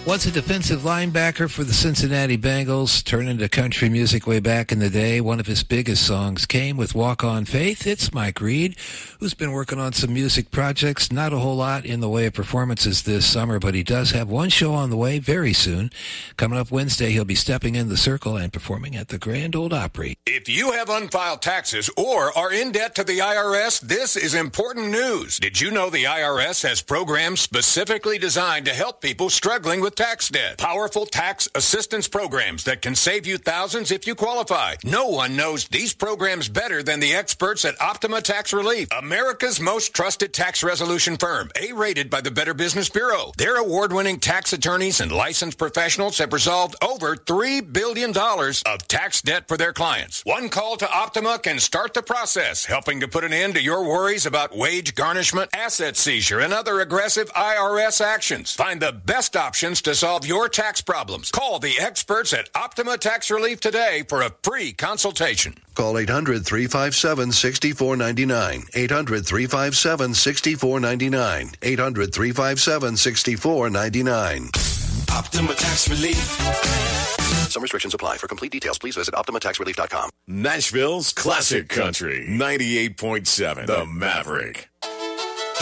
Was a defensive linebacker for the Cincinnati Bengals, turned into country music way back in the day. One of his biggest songs came with Walk on Faith. It's Mike Reed, who's been working on some music projects. Not a whole lot in the way of performances this summer, but he does have one show on the way very soon. Coming up Wednesday, he'll be stepping in the circle and performing at the Grand Ole Opry. If you have unfiled taxes or are in debt to the IRS, this is important news. Did you know the IRS has programs specifically designed to help people struggling with tax debt? Powerful tax assistance programs that can save you thousands if you qualify. No one knows these programs better than the experts at Optima Tax Relief, America's most trusted tax resolution firm, A-rated by the Better Business Bureau. Their award-winning tax attorneys and licensed professionals have resolved over $3 billion of tax debt for their clients. One call to Optima can start the process, helping to put an end to your worries about wage garnishment, asset seizure, and other aggressive IRS actions. Find the best options to solve your tax problems. Call the experts at Optima Tax Relief today for a free consultation. Call 800-357-6499. 800-357-6499. 800-357-6499. Optima Tax Relief. Some restrictions apply. For complete details, please visit OptimaTaxRelief.com. Nashville's Classic Country, 98.7, The Maverick.